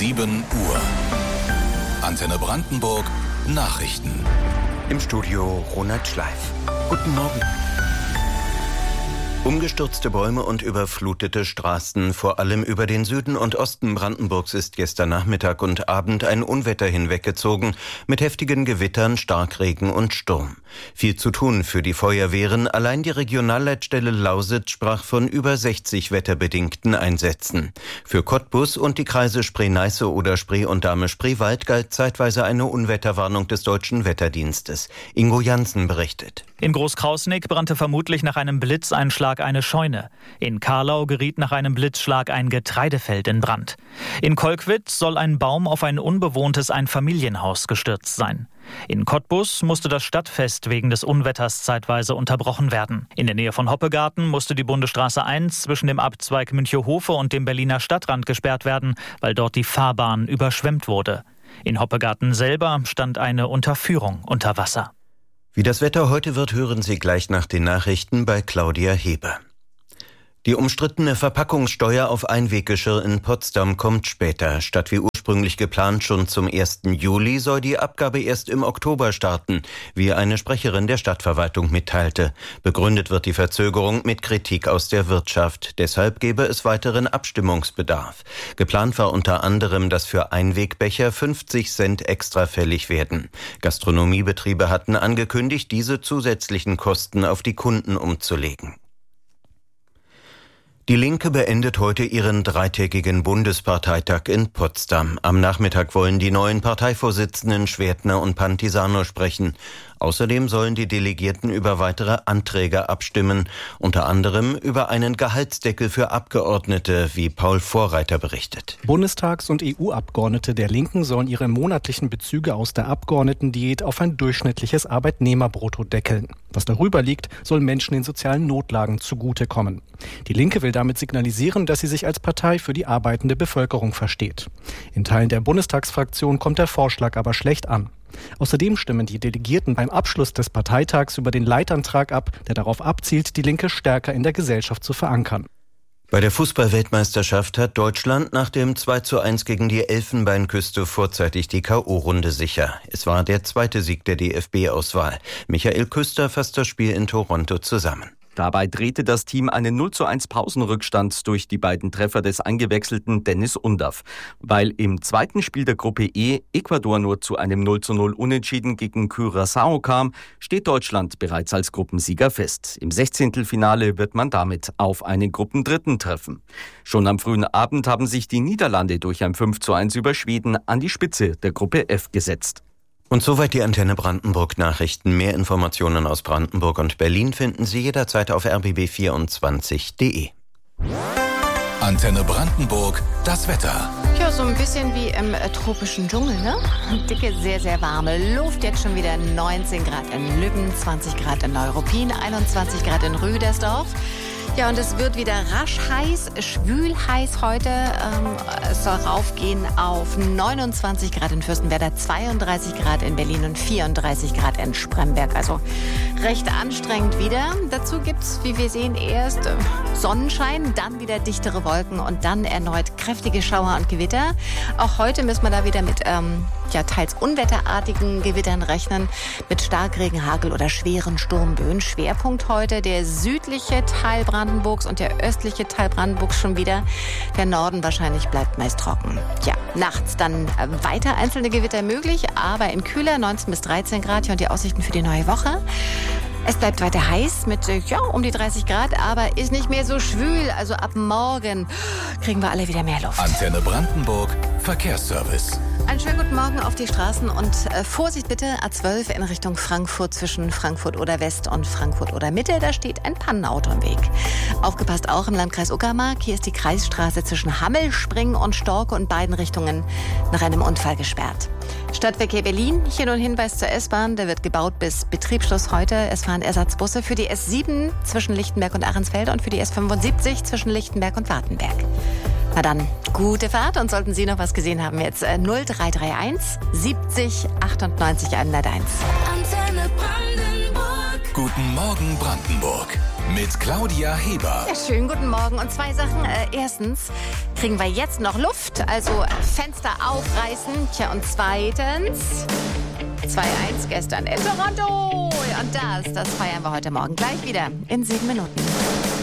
7 Uhr. Antenne Brandenburg Nachrichten. Im Studio Ronald Schleif. Guten Morgen. Umgestürzte Bäume und überflutete Straßen, vor allem über den Süden und Osten Brandenburgs, ist gestern Nachmittag und Abend ein Unwetter hinweggezogen, mit heftigen Gewittern, Starkregen und Sturm. Viel zu tun für die Feuerwehren, allein die Regionalleitstelle Lausitz sprach von über 60 wetterbedingten Einsätzen. Für Cottbus und die Kreise Spree-Neiße oder Spree und Dahme-Spreewald galt zeitweise eine Unwetterwarnung des Deutschen Wetterdienstes. Ingo Jansen berichtet. In Großkrausnick brannte vermutlich nach einem Blitzeinschlag eine Scheune. In Karlau geriet nach einem Blitzschlag ein Getreidefeld in Brand. In Kolkwitz soll ein Baum auf ein unbewohntes Einfamilienhaus gestürzt sein. In Cottbus musste das Stadtfest wegen des Unwetters zeitweise unterbrochen werden. In der Nähe von Hoppegarten musste die Bundesstraße 1 zwischen dem Abzweig Münchehofe und dem Berliner Stadtrand gesperrt werden, weil dort die Fahrbahn überschwemmt wurde. In Hoppegarten selber stand eine Unterführung unter Wasser. Wie das Wetter heute wird, hören Sie gleich nach den Nachrichten bei Claudia Heber. Die umstrittene Verpackungssteuer auf Einweggeschirr in Potsdam kommt später. Statt wie ursprünglich geplant schon zum 1. Juli soll die Abgabe erst im Oktober starten, wie eine Sprecherin der Stadtverwaltung mitteilte. Begründet wird die Verzögerung mit Kritik aus der Wirtschaft. Deshalb gebe es weiteren Abstimmungsbedarf. Geplant war unter anderem, dass für Einwegbecher 50 Cent extra fällig werden. Gastronomiebetriebe hatten angekündigt, diese zusätzlichen Kosten auf die Kunden umzulegen. Die Linke beendet heute ihren dreitägigen Bundesparteitag in Potsdam. Am Nachmittag wollen die neuen Parteivorsitzenden Schwertner und Pantisano sprechen. Außerdem sollen die Delegierten über weitere Anträge abstimmen, unter anderem über einen Gehaltsdeckel für Abgeordnete, wie Paul Vorreiter berichtet. Bundestags- und EU-Abgeordnete der Linken sollen ihre monatlichen Bezüge aus der Abgeordnetendiät auf ein durchschnittliches Arbeitnehmerbrutto deckeln. Was darüber liegt, soll Menschen in sozialen Notlagen zugutekommen. Die Linke will damit signalisieren, dass sie sich als Partei für die arbeitende Bevölkerung versteht. In Teilen der Bundestagsfraktion kommt der Vorschlag aber schlecht an. Außerdem stimmen die Delegierten beim Abschluss des Parteitags über den Leitantrag ab, der darauf abzielt, die Linke stärker in der Gesellschaft zu verankern. Bei der Fußball-Weltmeisterschaft hat Deutschland nach dem 2:1 gegen die Elfenbeinküste vorzeitig die K.O.-Runde sicher. Es war der zweite Sieg der DFB-Auswahl. Michael Küster fasst das Spiel in Toronto zusammen. Dabei drehte das Team einen 0:1 Pausenrückstand durch die beiden Treffer des eingewechselten Dennis Undav. Weil im zweiten Spiel der Gruppe E Ecuador nur zu einem 0:0 Unentschieden gegen Curaçao kam, steht Deutschland bereits als Gruppensieger fest. Im 16. wird man damit auf einen Gruppendritten treffen. Schon am frühen Abend haben sich die Niederlande durch ein 5:1 über Schweden an die Spitze der Gruppe F gesetzt. Und soweit die Antenne Brandenburg Nachrichten. Mehr Informationen aus Brandenburg und Berlin finden Sie jederzeit auf rbb24.de. Antenne Brandenburg, das Wetter. Ja, so ein bisschen wie im tropischen Dschungel, ne? Dicke, sehr, sehr warme Luft. Jetzt schon wieder 19 Grad in Lübben, 20 Grad in Neuruppin, 21 Grad in Rüdersdorf. Ja, und es wird wieder rasch heiß, schwül heiß heute. Es soll raufgehen auf 29 Grad in Fürstenwerder, 32 Grad in Berlin und 34 Grad in Spremberg. Also recht anstrengend wieder. Dazu gibt's, wie wir sehen, erst Sonnenschein, dann wieder dichtere Wolken und dann erneut kräftige Schauer und Gewitter. Auch heute müssen wir da wieder mit teils unwetterartigen Gewittern rechnen, mit Starkregen, Hagel oder schweren Sturmböen. Schwerpunkt heute der südliche Teil Brandenburgs und der östliche Teil Brandenburgs schon wieder. Der Norden wahrscheinlich bleibt meist trocken. Ja, nachts dann weiter einzelne Gewitter möglich, aber in kühler 19 bis 13 Grad. Ja, und die Aussichten für die neue Woche. Es bleibt weiter heiß mit um die 30 Grad, aber ist nicht mehr so schwül. Also ab morgen kriegen wir alle wieder mehr Luft. Antenne Brandenburg, Verkehrsservice. Einen schönen guten Morgen auf die Straßen und Vorsicht bitte, A12 in Richtung Frankfurt zwischen Frankfurt oder West und Frankfurt oder Mitte. Da steht ein Pannenauto im Weg. Aufgepasst auch im Landkreis Uckermark. Hier ist die Kreisstraße zwischen Hammelspringen und Storke und beiden Richtungen nach einem Unfall gesperrt. Stadtverkehr Berlin, hier nun Hinweis zur S-Bahn. Der wird gebaut bis Betriebsschluss heute. Es fahren Ersatzbusse für die S7 zwischen Lichtenberg und Ahrensfeld und für die S75 zwischen Lichtenberg und Wartenberg. Na dann, gute Fahrt und sollten Sie noch was gesehen haben, jetzt 0331 70 98 101. Guten Morgen Brandenburg. mit Claudia Heber. Ja, schönen guten Morgen. Und zwei Sachen. Erstens kriegen wir jetzt noch Luft, also Fenster aufreißen. Tja, und zweitens 2-1 gestern in Toronto. Und das feiern wir heute Morgen gleich wieder in 7 Minuten.